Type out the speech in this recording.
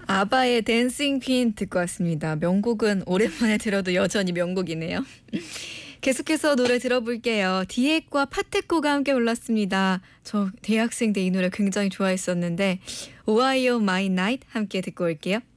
아바의 댄싱 퀸 듣고 왔습니다. 명곡은 오랜만에 들어도 여전히 명곡이네요. 계속해서 노래 들어볼게요. 디에과 파테코가 함께 불렀습니다. 저 대학생 때 이 노래 굉장히 좋아했었는데 Why You My Night 함께 듣고 올게요.